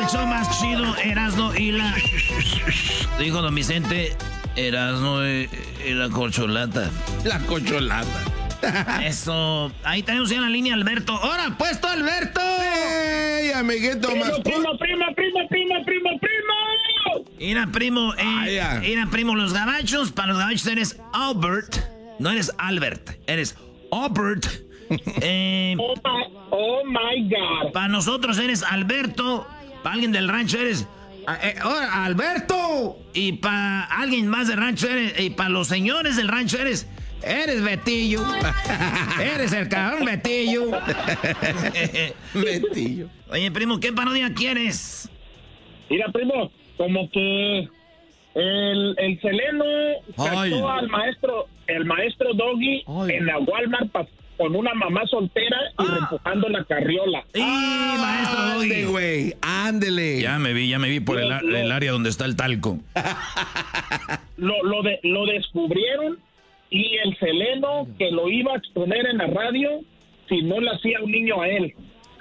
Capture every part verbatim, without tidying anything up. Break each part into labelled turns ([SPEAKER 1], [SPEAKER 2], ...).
[SPEAKER 1] show más chido, Erasmo y la... Dijo don Vicente, Erasmo y, y la corcholata.
[SPEAKER 2] La corcholata.
[SPEAKER 1] Eso. Ahí tenemos ya en la línea Alberto. ¡Ahora, puesto Alberto!
[SPEAKER 2] ¡Ey, amiguito!
[SPEAKER 3] Primo,
[SPEAKER 2] Más
[SPEAKER 3] primo, primo, primo, primo, primo, primo.
[SPEAKER 1] Mira, primo, eh,
[SPEAKER 2] Ah,
[SPEAKER 1] mira, primo, los gabachos, para los gabachos eres Albert, no eres Albert, eres Albert. Eh,
[SPEAKER 3] Oh my, oh my God.
[SPEAKER 1] para nosotros eres Alberto, para alguien del rancho eres eh, ahora, Alberto, y para alguien más del rancho eres, y para los señores del rancho eres, eres Betillo, eres el cabrón Betillo.
[SPEAKER 2] Betillo.
[SPEAKER 1] Oye, primo, ¿qué parodia quieres?
[SPEAKER 3] Mira, primo, como que el, el Seleno
[SPEAKER 2] Ay.
[SPEAKER 3] sacó al maestro, el maestro Doggy
[SPEAKER 2] Ay.
[SPEAKER 3] en la Walmart pa- con una mamá soltera y
[SPEAKER 1] Ah.
[SPEAKER 3] empujando la carriola.
[SPEAKER 1] Y maestro
[SPEAKER 2] Ande,
[SPEAKER 1] Doggy.
[SPEAKER 2] güey, ándele.
[SPEAKER 4] Ya me vi, ya me vi por el, el área donde está el talco.
[SPEAKER 3] Lo, lo, de, lo descubrieron y el Seleno que lo iba a exponer en la radio si no le hacía un niño a él.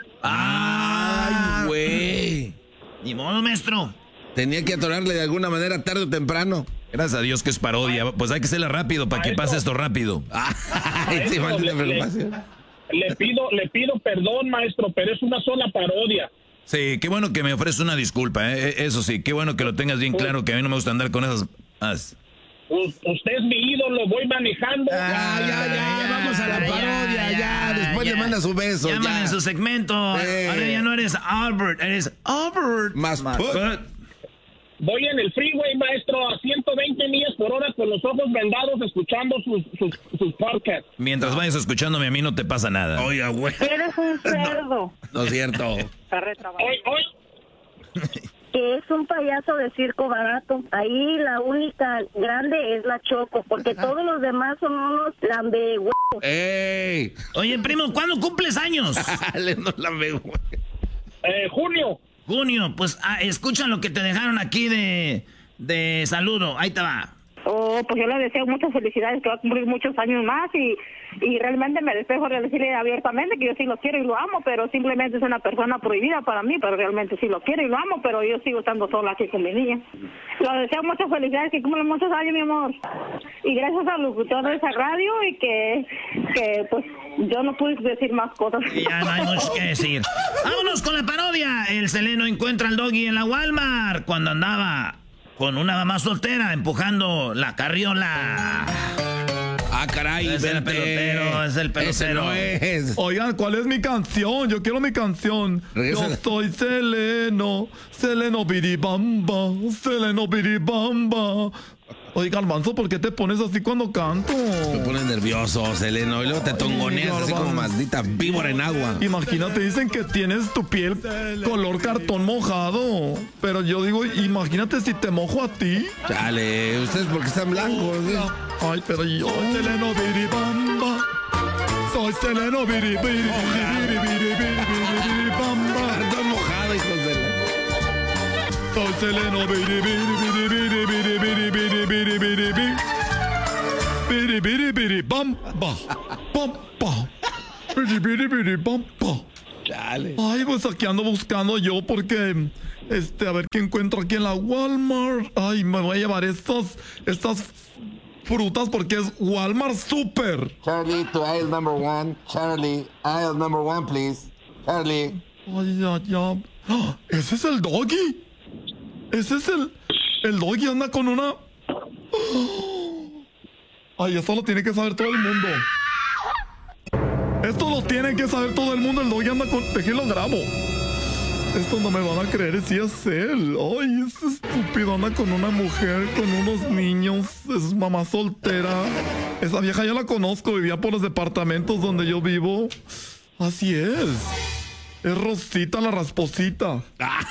[SPEAKER 2] Ay, güey.
[SPEAKER 1] Ni modo, maestro.
[SPEAKER 2] Tenía que atorarle de alguna manera tarde o temprano.
[SPEAKER 4] Gracias a Dios que es parodia. Pues hay que hacerla rápido para que
[SPEAKER 3] Maestro.
[SPEAKER 4] pase esto rápido.
[SPEAKER 2] Ay, sí,
[SPEAKER 3] Maestro,
[SPEAKER 2] maldita
[SPEAKER 3] le-
[SPEAKER 2] preocupación.
[SPEAKER 3] Le pido, le pido perdón, maestro, pero es una sola parodia.
[SPEAKER 4] Sí, qué bueno que me ofreces una disculpa, ¿eh? Eso sí, qué bueno que lo tengas bien claro, que a mí no me gusta andar con esas... as.
[SPEAKER 3] U- usted es mi ídolo, voy manejando.
[SPEAKER 2] Ya, ya, ya, vamos a la parodia, ya. Después le manda su beso,
[SPEAKER 1] Llaman
[SPEAKER 2] ya.
[SPEAKER 1] en su segmento.
[SPEAKER 2] Sí.
[SPEAKER 1] Ahora ya no eres Albert, eres Albert.
[SPEAKER 2] Más put.
[SPEAKER 3] Voy en el freeway, maestro, a ciento veinte millas por hora con los ojos vendados escuchando sus, sus, sus podcasts.
[SPEAKER 4] Mientras vayas escuchándome a mí no te pasa nada.
[SPEAKER 2] Oiga, güey.
[SPEAKER 5] Eres un cerdo.
[SPEAKER 2] No es cierto.
[SPEAKER 3] Hoy, hoy,
[SPEAKER 5] Que es un payaso de circo barato. Ahí la única grande es la Choco, porque todos los demás son unos lambehuevos.
[SPEAKER 2] ¡Ey!
[SPEAKER 1] Oye, primo, ¿cuándo cumples años?
[SPEAKER 2] Dale, no la veo, güey.
[SPEAKER 3] eh, junio.
[SPEAKER 1] Junio, pues ah, escucha lo que te dejaron aquí de, de saludo. Ahí te va.
[SPEAKER 5] Oh, pues yo le deseo muchas felicidades, que va a cumplir muchos años más y, y realmente me despejo de decirle abiertamente que yo sí lo quiero y lo amo, pero simplemente es una persona prohibida para mí, pero realmente sí lo quiero y lo amo, pero yo sigo estando sola aquí con mi niña. Le deseo muchas felicidades, que cumplan muchos años, mi amor. Y gracias al locutor de esa radio y que, que pues yo no pude decir más cosas.
[SPEAKER 1] Ya no hay mucho que decir. Vámonos con la parodia. El Seleno encuentra al Doggy en la Walmart cuando andaba con una mamá soltera empujando la carriola.
[SPEAKER 2] Ah, caray,
[SPEAKER 1] Es el
[SPEAKER 2] vente.
[SPEAKER 1] pelotero, es el pelotero.
[SPEAKER 2] Ese no es.
[SPEAKER 6] Oigan, ¿cuál es mi canción? Yo quiero mi canción.
[SPEAKER 2] Regresa.
[SPEAKER 6] Yo soy Seleno, Seleno biribamba, Seleno biribamba. Oigan, Manso, ¿por qué te pones así cuando canto?
[SPEAKER 2] Te pones nervioso, Seleno, y luego te tongoneas así como maldita víbora en agua.
[SPEAKER 6] Imagínate, dicen que tienes tu piel color cartón mojado. Pero yo digo, imagínate si te mojo a ti.
[SPEAKER 2] Chale, ustedes porque están blancos, ¿sí?
[SPEAKER 6] Ay, pero yo, Seleno biribamba. Soy Seleno biribiri, biribiri, biribiri, biribamba.
[SPEAKER 2] Están mojados, hijos de la...
[SPEAKER 6] Soy Seleno biribiri, biribiri, biribiri, biribiri, biribiri. Biribiri, biribamba. Bamba. Biribiri, biribamba.
[SPEAKER 2] Chale.
[SPEAKER 6] Ay, pues aquí ando buscando yo porque, este, a ver qué encuentro aquí en la Walmart. Ay, me voy a llevar estas, estas frutas porque es Walmart Super.
[SPEAKER 7] Charlie, to aisle number one. Charlie, aisle number one, please. Charlie.
[SPEAKER 6] Ay, ya, ya. ¡Ah! ¿Ese es el Doggy? Ese es el... El Doggy anda con una... Ay, esto lo tiene que saber todo el mundo. Esto lo tiene que saber todo el mundo. El Doggy anda con... Déjenlo grabo. Esto no me van a creer si es él. Ay, ese estúpido anda con una mujer, con unos niños. Es mamá soltera. Esa vieja ya la conozco. Vivía por los departamentos donde yo vivo. Así es. Es Rosita la rasposita.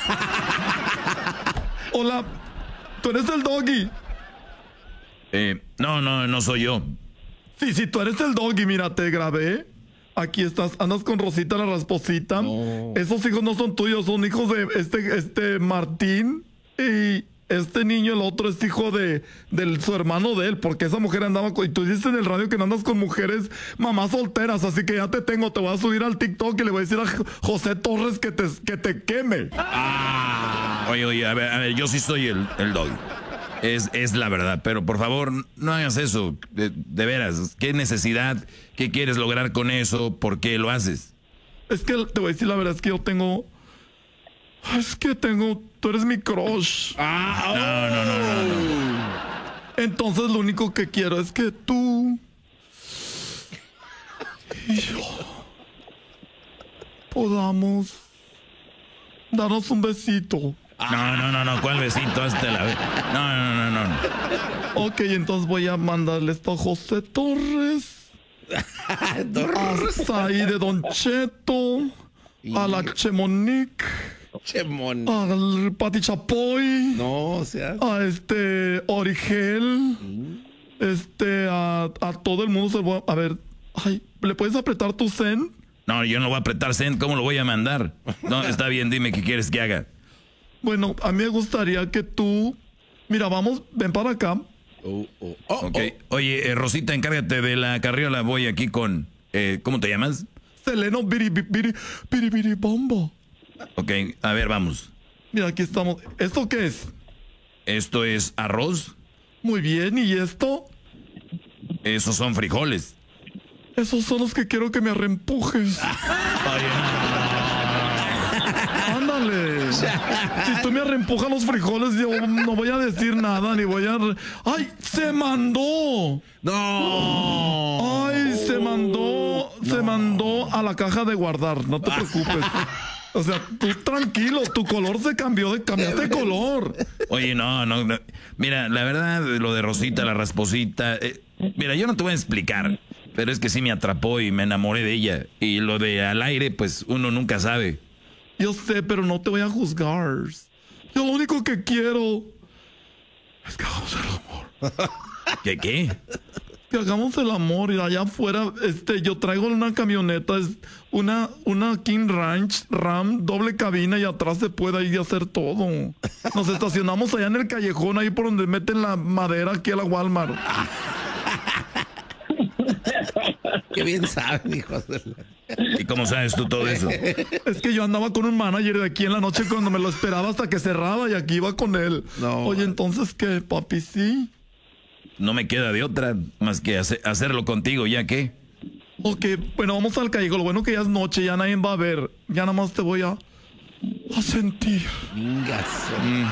[SPEAKER 6] Hola. ¿Tú eres el Doggy?
[SPEAKER 4] Eh, no, no, no soy yo.
[SPEAKER 6] Sí, sí, tú eres el Doggy. Mira, te grabé. Aquí estás, andas con Rosita la rasposita.
[SPEAKER 2] No.
[SPEAKER 6] Esos hijos no son tuyos, son hijos de este, este Martín. Y este niño, el otro, es hijo de, de su hermano de él. Porque esa mujer andaba con... Y tú dices en el radio que no andas con mujeres mamás solteras. Así que ya te tengo, te voy a subir al TikTok y le voy a decir a J- José Torres que te, que te queme.
[SPEAKER 2] Ah,
[SPEAKER 4] Oye, oye, a ver, a ver, yo sí soy el, el dog. Es, es la verdad, pero por favor, no hagas eso. De, de veras, ¿qué necesidad? ¿Qué quieres lograr con eso? ¿Por qué lo haces?
[SPEAKER 6] Es que te voy a decir la verdad, es que yo tengo... Es que tengo... Tú eres mi crush.
[SPEAKER 2] Ah,
[SPEAKER 4] No, no, no, no, no.
[SPEAKER 6] Entonces lo único que quiero es que tú... y yo... podamos... darnos un besito.
[SPEAKER 4] No, no, no, no, ¿cuál besito? Hasta la... No, no, no, no, no.
[SPEAKER 6] Ok, entonces voy a mandarle esto a José Torres. Hasta ahí de Don Cheto. A la Chemonique.
[SPEAKER 2] Chemón.
[SPEAKER 6] Al Pati Chapoy.
[SPEAKER 2] No, o sea.
[SPEAKER 6] A este Origel. Este, a, a todo el mundo se lo voy a... A ver, ay, ¿le puedes apretar tu send?
[SPEAKER 4] No, yo no voy a apretar send, ¿cómo lo voy a mandar? No, está bien, dime qué quieres que haga.
[SPEAKER 6] Bueno, a mí me gustaría que tú... Mira, vamos, ven para acá.
[SPEAKER 2] Oh, oh, oh,
[SPEAKER 4] Ok,
[SPEAKER 2] oh.
[SPEAKER 4] oye, eh, Rosita, encárgate de la carriola, voy aquí con... Eh, ¿cómo te llamas?
[SPEAKER 6] Seleno Biri Biri Biri Biri Bombo.
[SPEAKER 4] Ok, a ver, vamos.
[SPEAKER 6] Mira, aquí estamos. ¿Esto qué es?
[SPEAKER 4] Esto es arroz,
[SPEAKER 6] Muy bien, ¿y esto?
[SPEAKER 4] esos son frijoles.
[SPEAKER 6] Esos son los que quiero que me arrempujes. Ándale. Si tú me arrempujas los frijoles, yo no voy a decir nada, ni voy a... re- ¡Ay! ¡Se mandó!
[SPEAKER 2] No.
[SPEAKER 6] ¡Ay! Se mandó... Se mandó a la caja de guardar. No te preocupes. O sea, tú tranquilo. Tu color se cambió. De, cambiaste de color.
[SPEAKER 4] Oye, no, no, no. Mira, la verdad, lo de Rosita, la rasposita... eh, mira, yo no te voy a explicar, pero es que sí me atrapó y me enamoré de ella. Y lo de al aire, pues uno nunca sabe.
[SPEAKER 6] Yo sé, pero no te voy a juzgar. Yo lo único que quiero... es que hagamos el amor.
[SPEAKER 4] ¿Qué qué?
[SPEAKER 6] Que hagamos el amor y allá afuera, este, yo traigo una camioneta, es una, una King Ranch Ram, doble cabina y atrás se puede ir a hacer todo. Nos estacionamos allá en el callejón, ahí por donde meten la madera aquí a la Walmart.
[SPEAKER 2] Qué bien saben, hijos de la...
[SPEAKER 4] ¿Y cómo sabes tú todo eso?
[SPEAKER 6] Es que yo andaba con un manager de aquí en la noche cuando me lo esperaba hasta que cerraba y aquí iba con él.
[SPEAKER 2] No.
[SPEAKER 6] Oye, entonces, ¿qué, papi? Sí.
[SPEAKER 4] No me queda de otra más que hace- hacerlo contigo, ¿ya qué?
[SPEAKER 6] Ok, bueno, vamos al callejón. Lo bueno que ya es noche, ya nadie va a ver. Ya nada más te voy a, a sentir.
[SPEAKER 2] Chingas.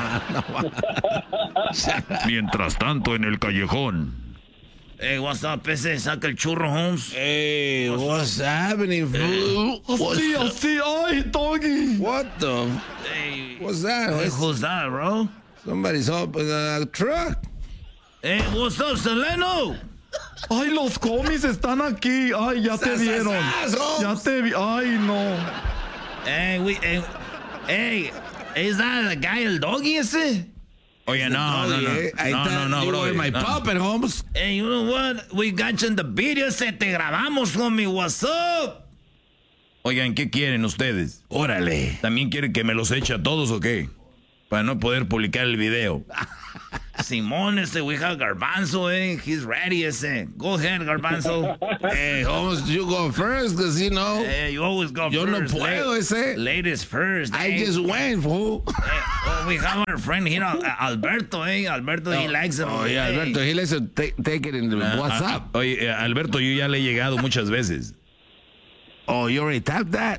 [SPEAKER 4] Mientras tanto, en el callejón.
[SPEAKER 1] Hey, what's up, ese? Saca el churro, Holmes.
[SPEAKER 2] Hey, what's happening, fool?
[SPEAKER 6] Así, así. Ay, Doggy.
[SPEAKER 2] What the?
[SPEAKER 1] Hey,
[SPEAKER 2] What's that?
[SPEAKER 1] hey,
[SPEAKER 2] What's-
[SPEAKER 1] who's that, bro?
[SPEAKER 2] Somebody's up in a truck.
[SPEAKER 1] Hey, what's up, Seleno?
[SPEAKER 6] Ay, los cómics están aquí. Ay, ya te
[SPEAKER 2] Sas,
[SPEAKER 6] vieron.
[SPEAKER 2] sas, sas,
[SPEAKER 6] Ya te vi. Ay, no.
[SPEAKER 1] Hey, we, hey, hey, is that the guy, el doggy ese?
[SPEAKER 4] Oye, no, no, no.
[SPEAKER 2] Oye, ahí
[SPEAKER 4] No,
[SPEAKER 2] está.
[SPEAKER 4] no, no,
[SPEAKER 2] You
[SPEAKER 4] bro.
[SPEAKER 2] were my
[SPEAKER 4] no.
[SPEAKER 2] puppet, Holmes.
[SPEAKER 1] Hey, you know what? We got you in the video, se te grabamos, homie. What's up?
[SPEAKER 4] Oigan, ¿qué quieren ustedes?
[SPEAKER 2] Órale.
[SPEAKER 4] ¿También quieren que me los eche a todos o qué? Para no poder publicar el video.
[SPEAKER 1] Simón, ese, we have Garbanzo, eh. He's ready, ese. Go ahead, Garbanzo.
[SPEAKER 2] Hey, Holmes, you go first, because, you know,
[SPEAKER 1] Hey, you always go
[SPEAKER 2] yo no
[SPEAKER 1] first.
[SPEAKER 2] puedo,
[SPEAKER 1] la-
[SPEAKER 2] ese.
[SPEAKER 1] Ladies first.
[SPEAKER 2] I
[SPEAKER 1] eh.
[SPEAKER 2] just went, fool.
[SPEAKER 1] Hey, oh, we have our friend here, Al- Alberto, eh. Alberto, he likes him.
[SPEAKER 2] Oh, yeah,
[SPEAKER 1] Hey.
[SPEAKER 2] Alberto, he likes to take, take it in the
[SPEAKER 4] Ah,
[SPEAKER 2] WhatsApp.
[SPEAKER 4] ah, oye, eh, Alberto, yo ya le he llegado muchas veces.
[SPEAKER 2] Oh, you already tapped that?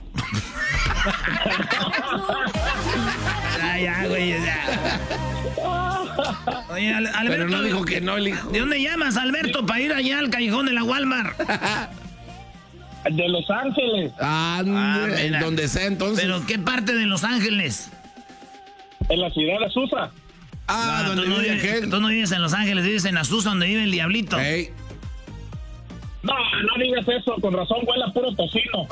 [SPEAKER 1] Ya, ya, güey, ya. Oye, Al- Alberto.
[SPEAKER 2] Pero no dijo que no, el hijo.
[SPEAKER 1] ¿De dónde llamas, Alberto, para ir allá al callejón de la Walmart?
[SPEAKER 3] De Los Ángeles,
[SPEAKER 2] Ah,
[SPEAKER 1] Ah,
[SPEAKER 2] en
[SPEAKER 1] mira.
[SPEAKER 2] donde sea, entonces.
[SPEAKER 1] ¿Pero qué parte de Los Ángeles?
[SPEAKER 3] en la ciudad de Azusa.
[SPEAKER 2] ah,
[SPEAKER 1] Ah,
[SPEAKER 2] donde
[SPEAKER 1] tú, no
[SPEAKER 2] vive
[SPEAKER 1] vives,
[SPEAKER 2] aquel.
[SPEAKER 1] tú no vives en Los Ángeles, vives en Azusa, donde vive el diablito.
[SPEAKER 2] Hey.
[SPEAKER 3] No, no digas eso, con razón huele a puro tocino.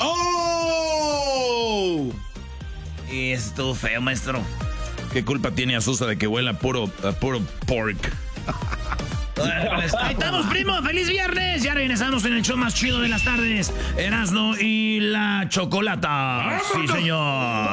[SPEAKER 2] ¡Oh!
[SPEAKER 1] Y estuvo feo, maestro.
[SPEAKER 4] ¿Qué culpa tiene Azusa de que huela a puro, a puro pork?
[SPEAKER 1] Ahí estamos, primo. ¡Feliz viernes! Ya regresamos en el show más chido de las tardes. Erasmo y la Chocolata. Sí, señor.